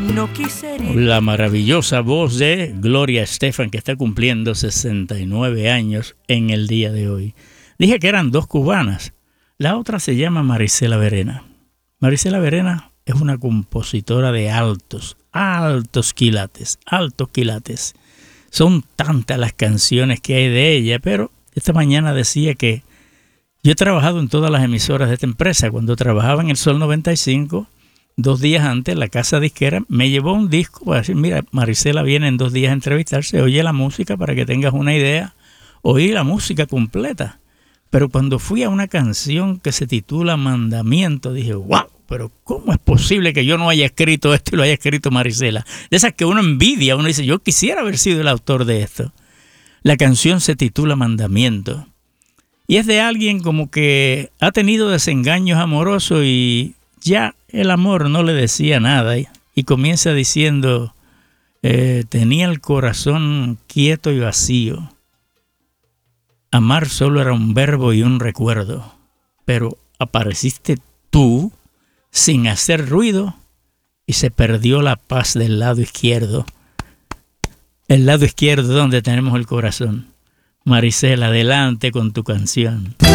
No quise herir. La maravillosa voz de Gloria Estefan, que está cumpliendo 69 años en el día de hoy. Dije que eran dos cubanas. La otra se llama Marisela Verena. Marisela Verena es una compositora de altos quilates. Son tantas las canciones que hay de ella, pero esta mañana decía que yo he trabajado en todas las emisoras de esta empresa. Cuando trabajaba en el Sol 95, 2 días antes, la casa disquera me llevó un disco para decir, mira, Marisela viene en 2 días a entrevistarse, oye la música para que tengas una idea, oí la música completa. Pero cuando fui a una canción que se titula Mandamiento, dije, wow, pero ¿cómo es posible que yo no haya escrito esto y lo haya escrito Marisela? De esas que uno envidia, uno dice, yo quisiera haber sido el autor de esto. La canción se titula Mandamiento. Y es de alguien como que ha tenido desengaños amorosos y ya el amor no le decía nada. Y comienza diciendo, tenía el corazón quieto y vacío. Amar solo era un verbo y un recuerdo. Pero apareciste tú sin hacer ruido y se perdió la paz del lado izquierdo. El lado izquierdo donde tenemos el corazón. Marisela, adelante con tu canción.